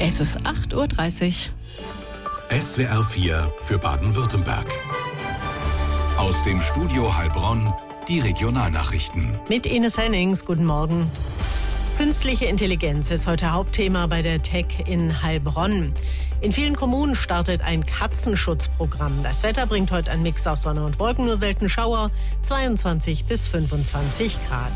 Es ist 8:30 Uhr. SWR 4 für Baden-Württemberg. Aus dem Studio Heilbronn die Regionalnachrichten. Mit Ines Hennings, guten Morgen. Künstliche Intelligenz ist heute Hauptthema bei der Tech in Heilbronn. In vielen Kommunen startet ein Katzenschutzprogramm. Das Wetter bringt heute einen Mix aus Sonne und Wolken, nur selten Schauer, 22 bis 25 Grad.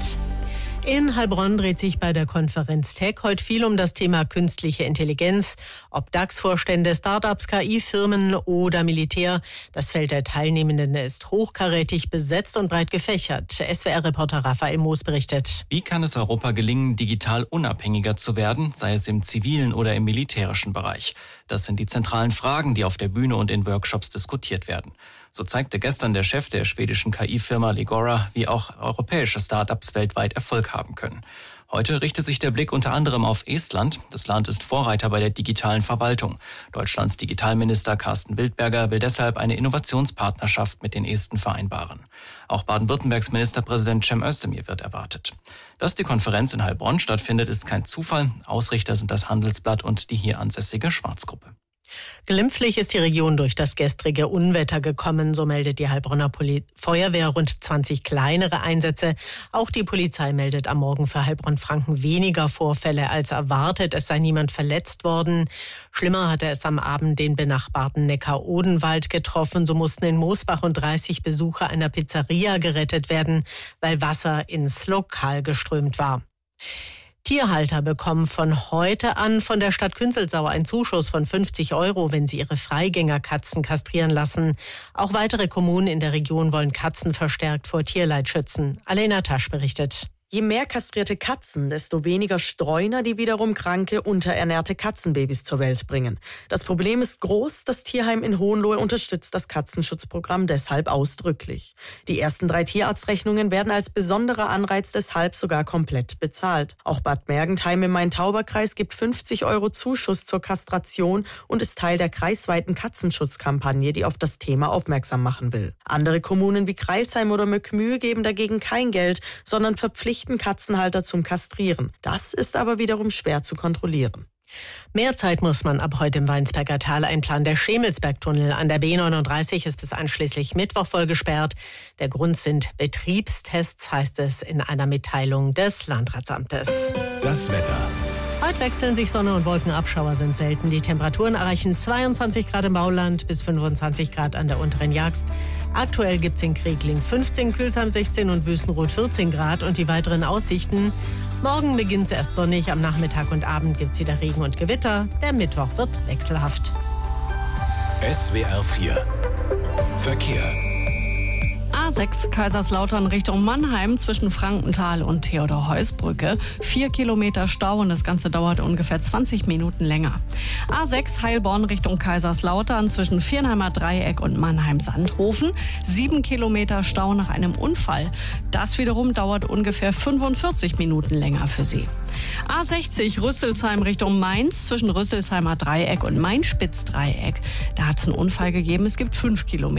In Heilbronn dreht sich bei der Konferenz Tech heute viel um das Thema künstliche Intelligenz. Ob DAX-Vorstände, Startups, KI-Firmen oder Militär. Das Feld der Teilnehmenden ist hochkarätig besetzt und breit gefächert. SWR-Reporter Raphael Moos berichtet. Wie kann es Europa gelingen, digital unabhängiger zu werden, sei es im zivilen oder im militärischen Bereich? Das sind die zentralen Fragen, die auf der Bühne und in Workshops diskutiert werden. So zeigte gestern der Chef der schwedischen KI-Firma Legora, wie auch europäische Startups weltweit Erfolg haben können. Heute richtet sich der Blick unter anderem auf Estland. Das Land ist Vorreiter bei der digitalen Verwaltung. Deutschlands Digitalminister Carsten Wildberger will deshalb eine Innovationspartnerschaft mit den Esten vereinbaren. Auch Baden-Württembergs Ministerpräsident Cem Özdemir wird erwartet. Dass die Konferenz in Heilbronn stattfindet, ist kein Zufall. Ausrichter sind das Handelsblatt und die hier ansässige Schwarzgruppe. Glimpflich ist die Region durch das gestrige Unwetter gekommen, so meldet die Heilbronner Feuerwehr rund 20 kleinere Einsätze. Auch die Polizei meldet am Morgen für Heilbronn-Franken weniger Vorfälle als erwartet. Es sei niemand verletzt worden. Schlimmer hatte es am Abend den benachbarten Neckar-Odenwald getroffen. So mussten in Moosbach 30 Besucher einer Pizzeria gerettet werden, weil Wasser ins Lokal geströmt war. Tierhalter bekommen von heute an von der Stadt Künzelsau einen Zuschuss von 50 €, wenn sie ihre Freigängerkatzen kastrieren lassen. Auch weitere Kommunen in der Region wollen Katzen verstärkt vor Tierleid schützen. Alena Tasch berichtet. Je mehr kastrierte Katzen, desto weniger Streuner, die wiederum kranke, unterernährte Katzenbabys zur Welt bringen. Das Problem ist groß, das Tierheim in Hohenlohe unterstützt das Katzenschutzprogramm deshalb ausdrücklich. Die ersten 3 Tierarztrechnungen werden als besonderer Anreiz deshalb sogar komplett bezahlt. Auch Bad Mergentheim im Main-Tauber-Kreis gibt 50 € Zuschuss zur Kastration und ist Teil der kreisweiten Katzenschutzkampagne, die auf das Thema aufmerksam machen will. Andere Kommunen wie Crailsheim oder Möckmühl geben dagegen kein Geld, sondern verpflichten Katzenhalter zum Kastrieren. Das ist aber wiederum schwer zu kontrollieren. Mehr Zeit muss man ab heute im Weinsberger Tal einplanen. Der Schemelsbergtunnel an der B39 ist bis einschließlich Mittwoch voll gesperrt. Der Grund sind Betriebstests, heißt es in einer Mitteilung des Landratsamtes. Das Wetter. Heute wechseln sich Sonne und Wolken ab, Schauer sind selten. Die Temperaturen erreichen 22 Grad im Bauland bis 25 Grad an der unteren Jagst. Aktuell gibt's in Kriegling 15, Külsheim 16 und Wüstenrot 14 Grad. Und die weiteren Aussichten: Morgen beginnt's erst sonnig, am Nachmittag und Abend gibt's wieder Regen und Gewitter. Der Mittwoch wird wechselhaft. SWR 4 Verkehr. A6 Kaiserslautern Richtung Mannheim zwischen Frankenthal und Theodor-Heuss-Brücke. 4 Kilometer Stau und das Ganze dauert ungefähr 20 Minuten länger. A6 Heilbronn Richtung Kaiserslautern zwischen Viernheimer Dreieck und Mannheim-Sandhofen. 7 Kilometer Stau nach einem Unfall. Das wiederum dauert ungefähr 45 Minuten länger für Sie. A60 Rüsselsheim Richtung Mainz zwischen Rüsselsheimer Dreieck und Main-Spitz-Dreieck. Da hat es einen Unfall gegeben. Es gibt 5 Kilometer.